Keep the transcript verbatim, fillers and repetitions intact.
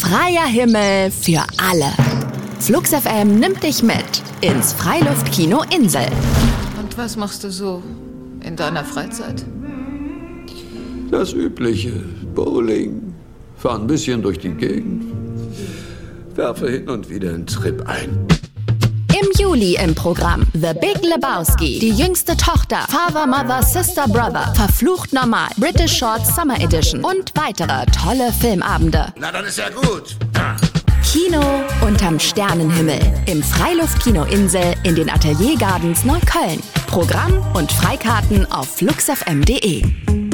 Freier Himmel für alle. Flux F M nimmt dich mit ins Freiluftkino Insel. Und was machst du so in deiner Freizeit? Das Übliche. Bowling. Fahr ein bisschen durch die Gegend. Werfe hin und wieder einen Trip ein. Im Juli im Programm The Big Lebowski, die jüngste Tochter, Father, Mother, Sister, Brother, Verflucht Normal, British Short Summer Edition und weitere tolle Filmabende. Na, dann ist ja gut. Ah. Kino unterm Sternenhimmel im Freiluftkino Insel in den Atelier Gardens Neukölln. Programm und Freikarten auf flux f m punkt d e.